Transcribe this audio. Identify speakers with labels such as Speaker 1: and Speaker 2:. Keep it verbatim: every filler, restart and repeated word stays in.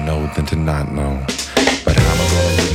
Speaker 1: know than to not know. But how am I gonna live